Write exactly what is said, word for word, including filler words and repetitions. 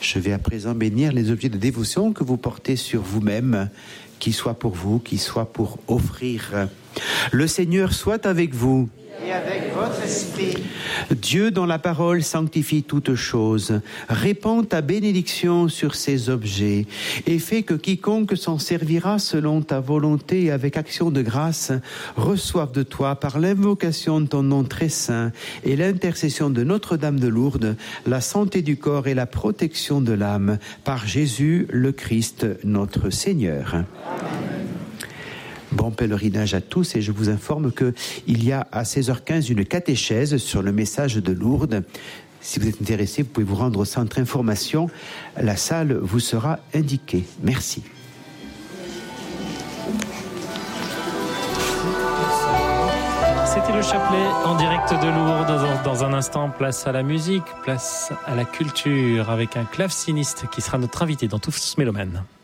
Je vais à présent bénir les objets de dévotion que vous portez sur vous-même, qu'ils soient pour vous, qu'ils soient pour offrir. Le Seigneur soit avec vous. Et avec votre esprit. Dieu, dont la parole sanctifie toutes choses, répand ta bénédiction sur ces objets et fait que quiconque s'en servira selon ta volonté et avec action de grâce reçoive de toi, par l'invocation de ton nom très saint et l'intercession de Notre-Dame de Lourdes, la santé du corps et la protection de l'âme, par Jésus le Christ, notre Seigneur. Amen. Bon pèlerinage à tous, et je vous informe qu'il y a à seize heures quinze une catéchèse sur le message de Lourdes. Si vous êtes intéressé, vous pouvez vous rendre au centre information. La salle vous sera indiquée. Merci. C'était le chapelet en direct de Lourdes. Dans un instant, place à la musique, place à la culture avec un claveciniste qui sera notre invité dans Tous Mélomanes.